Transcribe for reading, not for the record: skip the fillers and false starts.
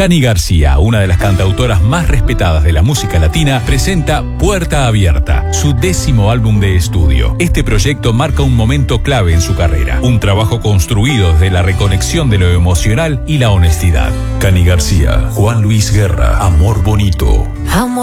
Cani García, una de las cantautoras más respetadas de la música latina, presenta Puerta Abierta, su 10º álbum de estudio. Este proyecto marca un momento clave en su carrera, un trabajo construido desde la reconexión de lo emocional y la honestidad. Cani García, Juan Luis Guerra, Amor Bonito. Amor